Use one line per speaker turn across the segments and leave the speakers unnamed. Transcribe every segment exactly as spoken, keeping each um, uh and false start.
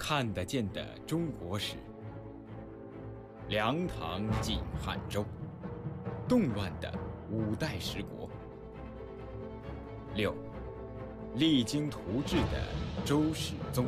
看得见的中国史。梁唐晋汉周，动乱的五代十国。六，励精图治的周世宗。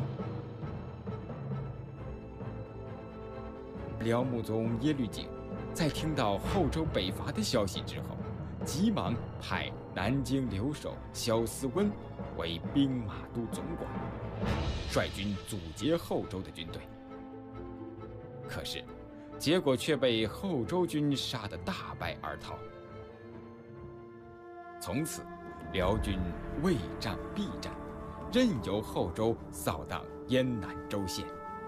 辽穆宗耶律璟在听到后周北伐的消息之后，急忙派南京留守萧思温为兵马都总管，率军阻截后周的军队。可是结果却被后周军杀得大败而逃。从此辽军畏战必战，任由后周扫荡燕南州县。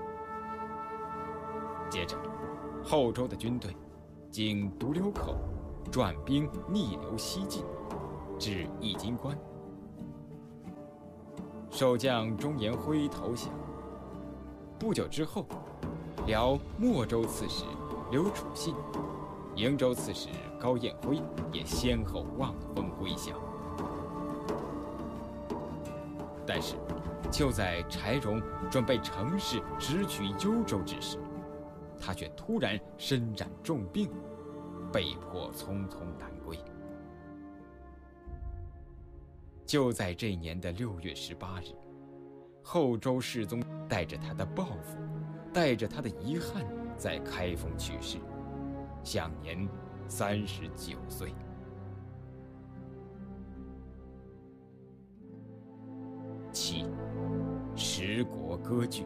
接着后周的军队经独流口转兵逆流西进，至易津关。守将钟颜辉投降。不久之后，辽莫州刺史刘处信、瀛州刺史高彦辉也先后望风归降。但是就在柴荣准备乘势直取幽州之时，他却突然身染重病，被迫匆匆南归。就在这年的六月十八日，后周世宗带着他的抱负，带着他的遗憾，在开封去世，享年三十九岁。七，十国割据。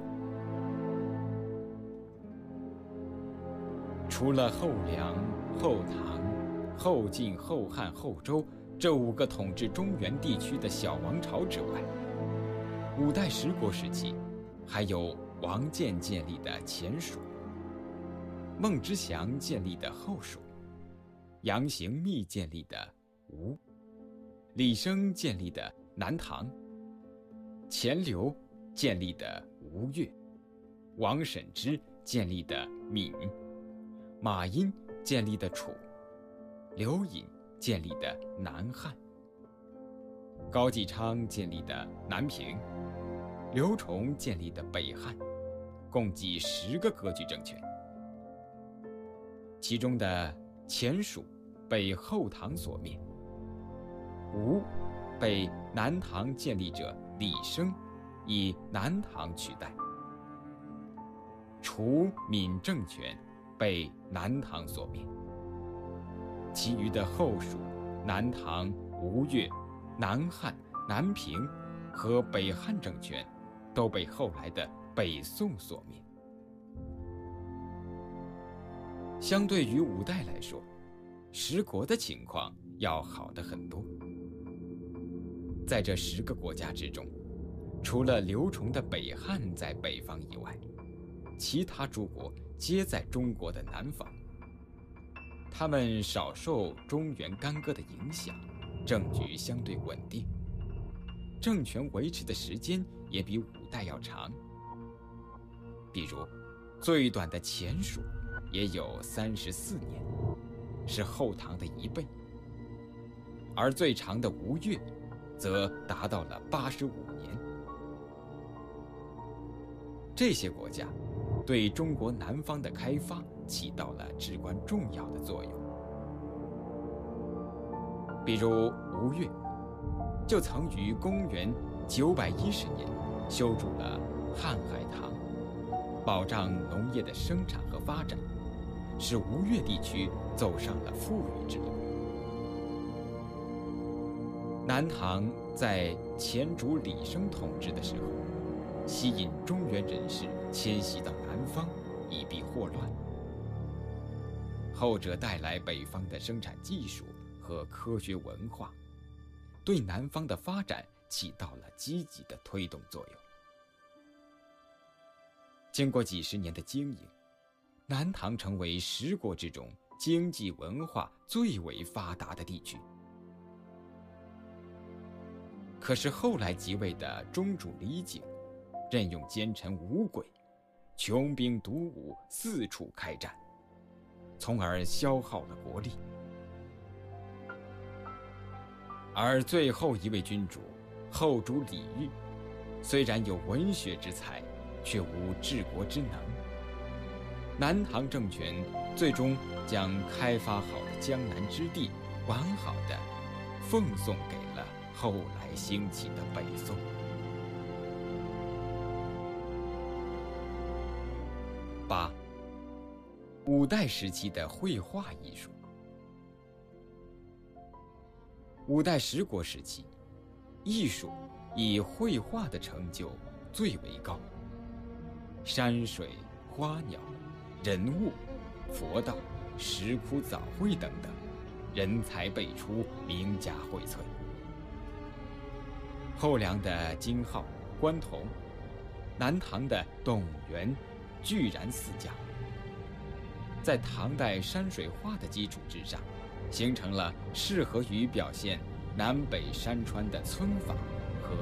除了后梁、后唐、后晋、后汉、后周这五个统治中原地区的小王朝之外，五代十国时期还有王建建立的前蜀，孟知祥建立的后蜀，杨行密建立的吴，李生建立的南唐，钱镠建立的吴越，王审知建立的闽，马殷建立的楚，刘隐建立的南汉，高继昌建立的南平，刘崇建立的北汉，共计十个割据政权。其中的前蜀被后唐所灭，吴被南唐建立者李生以南唐取代，楚闽政权被南唐所灭，其余的后蜀、南唐、吴越、南汉、南平和北汉政权都被后来的北宋所灭。相对于五代来说，十国的情况要好得很多。在这十个国家之中，除了刘崇的北汉在北方以外，其他诸国皆在中国的南方。他们少受中原干戈的影响，政局相对稳定，政权维持的时间也比五代要长。比如最短的前蜀也有三十四年，是后唐的一倍，而最长的吴越则达到了八十五年。这些国家对中国南方的开发起到了至关重要的作用。比如吴越就曾于公元九百一十年修筑了瀚海塘，保障农业的生产和发展，使吴越地区走上了富裕之路。南唐在前主李生统治的时候，吸引中原人士迁徙到南方，以避祸乱。后者带来北方的生产技术和科学文化，对南方的发展起到了积极的推动作用。经过几十年的经营，南唐成为十国之中经济文化最为发达的地区。可是后来即位的中主李璟任用奸臣吴轨，穷兵黩武，四处开战，从而消耗了国力。而最后一位君主后主李煜，虽然有文学之才， 却无治国之能。南唐政权最终将开发好的江南之地完好的奉送给了后来兴起的北宋。八、五代时期的绘画艺术。五代十国时期，艺术以绘画的成就最为高，山水、花鸟、人物、佛道、石窟藻绘等等，人才辈出，名家荟萃。后梁的金浩、关同，南唐的董源、巨然四家，在唐代山水画的基础之上，形成了适合于表现南北山川的皴法